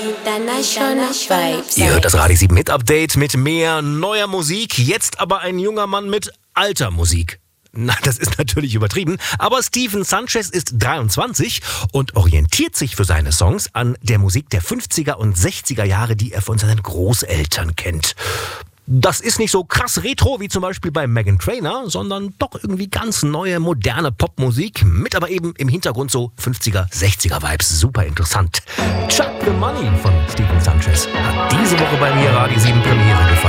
International Vibes. Ihr hört das Radio 7 Hit Update mit mehr neuer Musik. Jetzt aber ein junger Mann mit alter Musik. Na, das ist natürlich übertrieben, aber Stephen Sanchez ist 23 und orientiert sich für seine Songs an der Musik der 50er und 60er Jahre, die er von seinen Großeltern kennt. Das ist nicht so krass retro wie zum Beispiel bei Meghan Trainor, sondern doch irgendwie ganz neue, moderne Popmusik mit aber eben im Hintergrund so 50er, 60er Vibes. Super interessant. Chuck the Money von Stephen Sanchez hat diese Woche bei mir Radio 7 Premiere gefeiert.